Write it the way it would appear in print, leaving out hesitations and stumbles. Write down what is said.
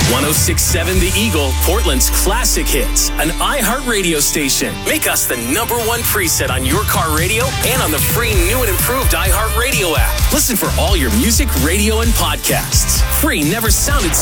106.7 The Eagle, Portland's classic hits. An iHeart radio station. Make us the #1 preset on your car radio and on the free new and improved iHeart Radio app. Listen for all your music, radio, and podcasts. Free never sounded